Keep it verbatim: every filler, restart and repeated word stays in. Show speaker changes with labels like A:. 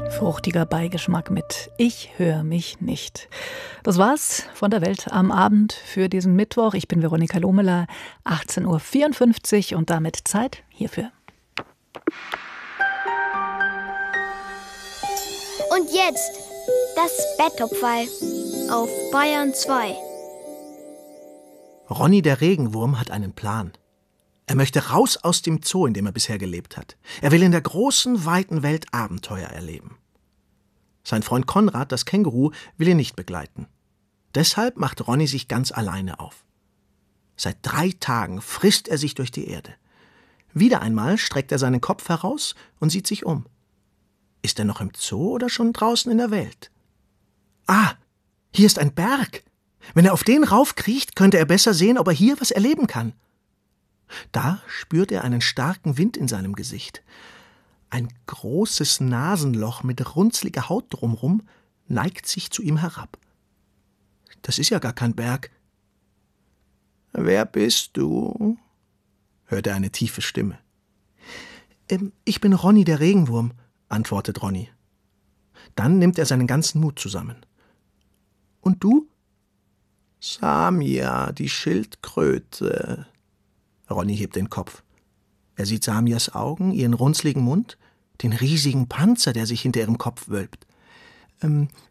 A: Fruchtiger Beigeschmack mit Ich höre mich nicht. Das war's von der Welt am Abend für diesen Mittwoch. Ich bin Veronika Lohmeler, achtzehn Uhr vierundfünfzig und damit Zeit hierfür.
B: Und jetzt das Bettopferl auf Bayern zwei.
C: Ronny der Regenwurm hat einen Plan. Er möchte raus aus dem Zoo, in dem er bisher gelebt hat. Er will in der großen, weiten Welt Abenteuer erleben. Sein Freund Konrad, das Känguru, will ihn nicht begleiten. Deshalb macht Ronny sich ganz alleine auf. Seit drei Tagen frisst er sich durch die Erde. Wieder einmal streckt er seinen Kopf heraus und sieht sich um. Ist er noch im Zoo oder schon draußen in der Welt? Ah, hier ist ein Berg. Wenn er auf den raufkriecht, könnte er besser sehen, ob er hier was erleben kann. Da spürt er einen starken Wind in seinem Gesicht. Ein großes Nasenloch mit runzliger Haut drumrum neigt sich zu ihm herab. Das ist ja gar kein Berg. »Wer bist du?« hört er eine tiefe Stimme. Ähm, »Ich bin Ronny der Regenwurm«, antwortet Ronny. Dann nimmt er seinen ganzen Mut zusammen. »Und du?« »Samia, die Schildkröte.« Ronny hebt den Kopf. Er sieht Samias Augen, ihren runzligen Mund, den riesigen Panzer, der sich hinter ihrem Kopf wölbt. Ähm,